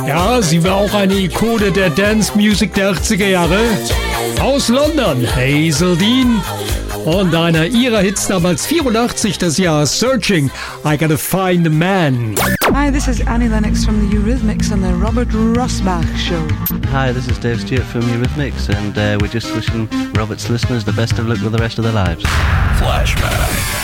Ja, sie war auch eine Ikone der Dance Music der 80er Jahre. Aus London, Hazel Dean. Und einer ihrer Hits damals 84, das Jahr Searching, I Gotta Find a Man. Hi, this is Annie Lennox from the Eurythmics on the Robert Rossbach Show. Hi, this is Dave Stewart from Eurythmics, and we're just wishing Robert's listeners the best of luck with the rest of their lives. Flashback.